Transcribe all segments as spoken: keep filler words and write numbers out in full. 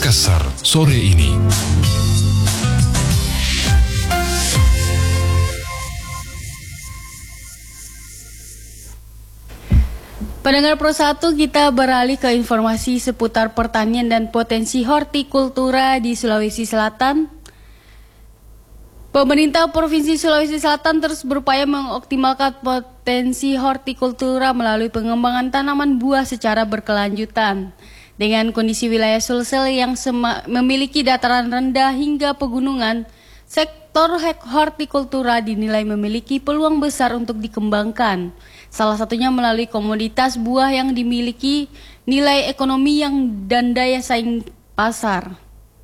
Makassar sore ini. Pendengar Pro satu, kita beralih ke informasi seputar pertanian dan potensi hortikultura di Sulawesi Selatan. Pemerintah Provinsi Sulawesi Selatan terus berupaya mengoptimalkan potensi hortikultura melalui pengembangan tanaman buah secara berkelanjutan. Dengan kondisi wilayah Sulsel yang memiliki dataran rendah hingga pegunungan, sektor hortikultura dinilai memiliki peluang besar untuk dikembangkan. Salah satunya melalui komoditas buah yang dimiliki nilai ekonomi yang dan daya saing pasar.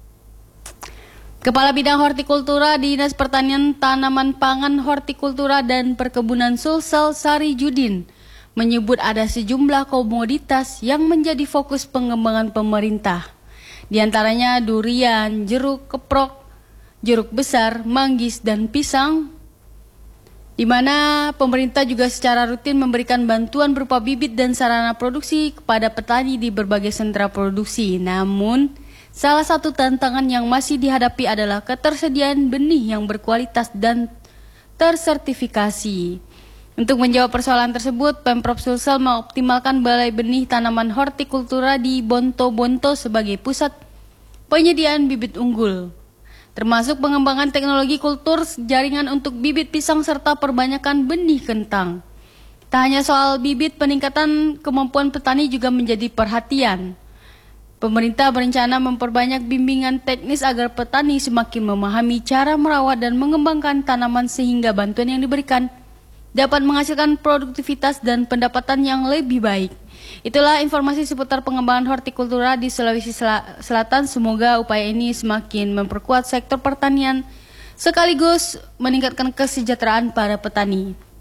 Kepala Bidang Hortikultura Dinas Pertanian Tanaman Pangan Hortikultura dan Perkebunan Sulsel, Sari Judin, menyebut ada sejumlah komoditas yang menjadi fokus pengembangan pemerintah. Di antaranya durian, jeruk keprok, jeruk besar, manggis, dan pisang, di mana pemerintah juga secara rutin memberikan bantuan berupa bibit dan sarana produksi kepada petani di berbagai sentra produksi. Namun, salah satu tantangan yang masih dihadapi adalah ketersediaan benih yang berkualitas dan tersertifikasi. Untuk menjawab persoalan tersebut, Pemprov Sulsel mengoptimalkan Balai Benih Tanaman Hortikultura di Bonto-Bonto sebagai pusat penyediaan bibit unggul, termasuk pengembangan teknologi kultur jaringan untuk bibit pisang serta perbanyakan benih kentang. Tak hanya soal bibit, peningkatan kemampuan petani juga menjadi perhatian. Pemerintah berencana memperbanyak bimbingan teknis agar petani semakin memahami cara merawat dan mengembangkan tanaman sehingga bantuan yang diberikan dapat menghasilkan produktivitas dan pendapatan yang lebih baik. Itulah informasi seputar pengembangan hortikultura di Sulawesi Selatan. Semoga upaya ini semakin memperkuat sektor pertanian sekaligus meningkatkan kesejahteraan para petani.